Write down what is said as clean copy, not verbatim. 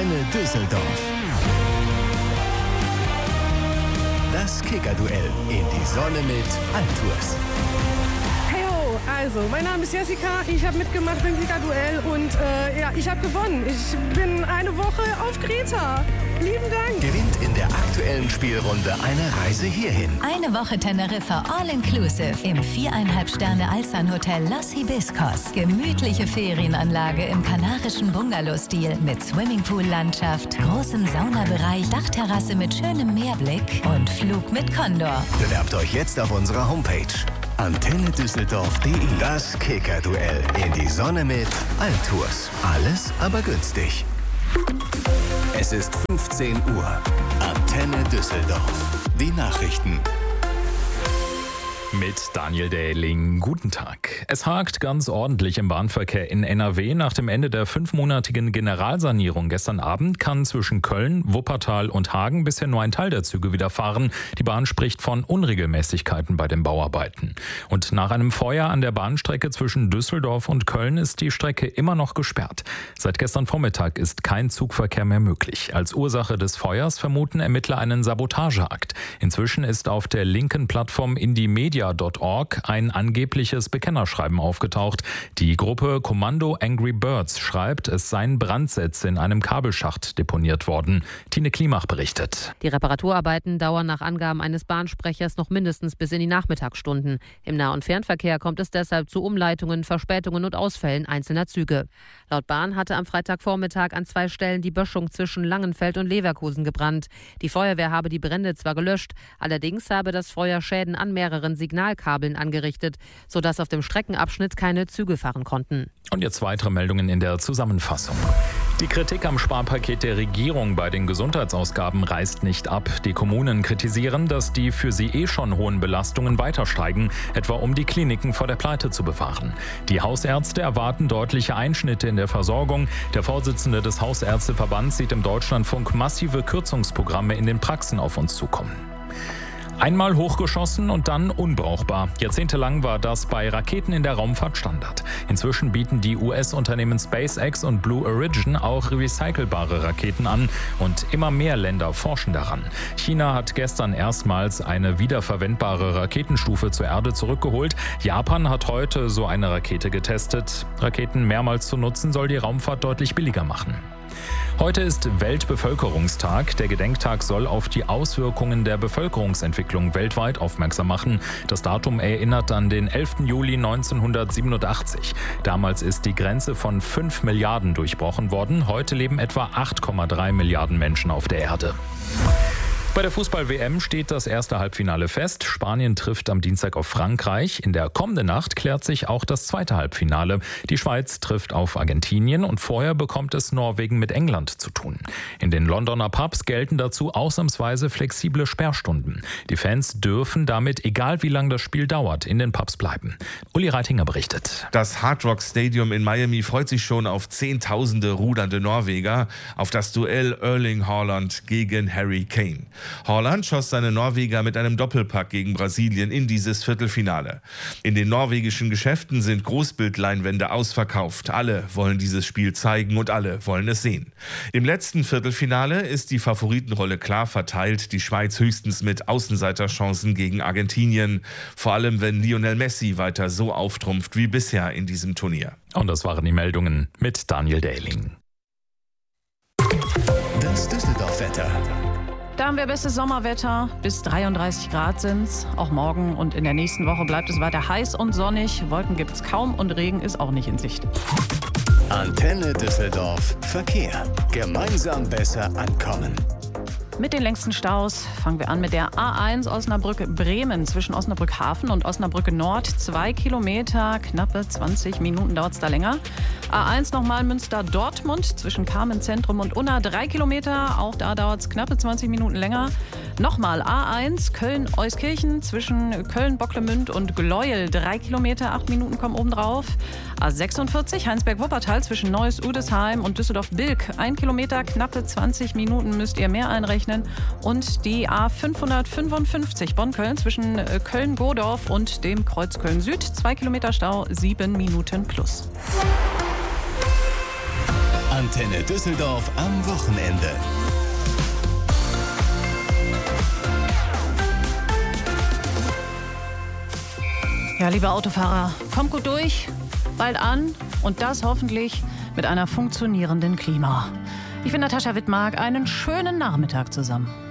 Antenne Düsseldorf. Das Kicker-Duell in die Sonne mit Altours. Also, mein Name ist Jessica, ich habe mitgemacht beim Kicker-Duell und ich habe gewonnen. Ich bin eine Woche auf Kreta. Lieben Dank. Gewinnt in der aktuellen Spielrunde eine Reise hierhin. Eine Woche Teneriffa All-Inclusive im 4,5 Sterne Alsan-Hotel Los Hibiscos. Gemütliche Ferienanlage im kanarischen Bungalow-Stil mit Swimmingpool-Landschaft, großem Saunabereich, Dachterrasse mit schönem Meerblick und Flug mit Condor. Bewerbt euch jetzt auf unserer Homepage antennedüsseldorf.de. Das Kicker-Duell in die Sonne mit Altours. Alles aber günstig. Es ist 15 Uhr. Antenne Düsseldorf. Die Nachrichten. Mit Daniel Dähling. Guten Tag. Es hakt ganz ordentlich im Bahnverkehr in NRW. Nach dem Ende der 5-monatigen Generalsanierung gestern Abend kann zwischen Köln, Wuppertal und Hagen bisher nur ein Teil der Züge wieder fahren. Die Bahn spricht von Unregelmäßigkeiten bei den Bauarbeiten. Und nach einem Feuer an der Bahnstrecke zwischen Düsseldorf und Köln ist die Strecke immer noch gesperrt. Seit gestern Vormittag ist kein Zugverkehr mehr möglich. Als Ursache des Feuers vermuten Ermittler einen Sabotageakt. Inzwischen ist auf der linken Plattform Indymedia.org ein angebliches Bekennerschreiben aufgetaucht. Die Gruppe Kommando Angry Birds schreibt, es seien Brandsätze in einem Kabelschacht deponiert worden. Tine Klimach berichtet. Die Reparaturarbeiten dauern nach Angaben eines Bahnsprechers noch mindestens bis in die Nachmittagsstunden. Im Nah- und Fernverkehr kommt es deshalb zu Umleitungen, Verspätungen und Ausfällen einzelner Züge. Laut Bahn hatte am Freitagvormittag an 2 Stellen die Böschung zwischen Langenfeld und Leverkusen gebrannt. Die Feuerwehr habe die Brände zwar gelöscht, allerdings habe das Feuer Schäden an mehreren Signalkabeln angerichtet, sodass auf dem Streckenabschnitt keine Züge fahren konnten. Und jetzt weitere Meldungen in der Zusammenfassung. Die Kritik am Sparpaket der Regierung bei den Gesundheitsausgaben reißt nicht ab. Die Kommunen kritisieren, dass die für sie schon hohen Belastungen weiter steigen, etwa um die Kliniken vor der Pleite zu bewahren. Die Hausärzte erwarten deutliche Einschnitte in der Versorgung. Der Vorsitzende des Hausärzteverbands sieht im Deutschlandfunk massive Kürzungsprogramme in den Praxen auf uns zukommen. Einmal hochgeschossen und dann unbrauchbar. Jahrzehntelang war das bei Raketen in der Raumfahrt Standard. Inzwischen bieten die US-Unternehmen SpaceX und Blue Origin auch recycelbare Raketen an und immer mehr Länder forschen daran. China hat gestern erstmals eine wiederverwendbare Raketenstufe zur Erde zurückgeholt. Japan hat heute so eine Rakete getestet. Raketen mehrmals zu nutzen soll die Raumfahrt deutlich billiger machen. Heute ist Weltbevölkerungstag. Der Gedenktag soll auf die Auswirkungen der Bevölkerungsentwicklung weltweit aufmerksam machen. Das Datum erinnert an den 11. Juli 1987. Damals ist die Grenze von 5 Milliarden durchbrochen worden. Heute leben etwa 8,3 Milliarden Menschen auf der Erde. Bei der Fußball-WM steht das erste Halbfinale fest. Spanien trifft am Dienstag auf Frankreich. In der kommenden Nacht klärt sich auch das zweite Halbfinale. Die Schweiz trifft auf Argentinien und vorher bekommt es Norwegen mit England zu tun. In den Londoner Pubs gelten dazu ausnahmsweise flexible Sperrstunden. Die Fans dürfen damit, egal wie lang das Spiel dauert, in den Pubs bleiben. Uli Reitinger berichtet. Das Hard Rock Stadium in Miami freut sich schon auf Zehntausende rudernde Norweger, auf das Duell Erling Haaland gegen Harry Kane. Haaland schoss seine Norweger mit einem Doppelpack gegen Brasilien in dieses Viertelfinale. In den norwegischen Geschäften sind Großbildleinwände ausverkauft. Alle wollen dieses Spiel zeigen und alle wollen es sehen. Im letzten Viertelfinale ist die Favoritenrolle klar verteilt. Die Schweiz höchstens mit Außenseiterchancen gegen Argentinien. Vor allem, wenn Lionel Messi weiter so auftrumpft wie bisher in diesem Turnier. Und das waren die Meldungen mit Daniel Dähling. Das Düsseldorf-Wetter. Da haben wir bestes Sommerwetter, bis 33 Grad sind's. Auch morgen und in der nächsten Woche bleibt es weiter heiß und sonnig. Wolken gibt's kaum und Regen ist auch nicht in Sicht. Antenne Düsseldorf Verkehr. Gemeinsam besser ankommen. Mit den längsten Staus fangen wir an mit der A1 Osnabrück-Bremen zwischen Osnabrück-Hafen und Osnabrück-Nord. 2 Kilometer, knappe 20 Minuten dauert es da länger. A1 nochmal Münster-Dortmund zwischen Carmen-Zentrum und Unna. 3 Kilometer, auch da dauert es knappe 20 Minuten länger. Nochmal A1 Köln-Euskirchen zwischen Köln-Bocklemünd und Gleuel. 3 Kilometer, 8 Minuten kommen obendrauf. A46 Heinsberg-Wuppertal zwischen Neuss-Udesheim und Düsseldorf-Bilk. 1 Kilometer, knappe 20 Minuten müsst ihr mehr einrechnen. Und die A555 Bonn-Köln zwischen Köln-Godorf und dem Kreuz Köln-Süd. 2 Kilometer Stau, 7 Minuten plus. Antenne Düsseldorf am Wochenende. Ja, liebe Autofahrer, kommt gut durch, bald an und das hoffentlich mit einer funktionierenden Klima. Ich bin Natascha Wittmark, einen schönen Nachmittag zusammen.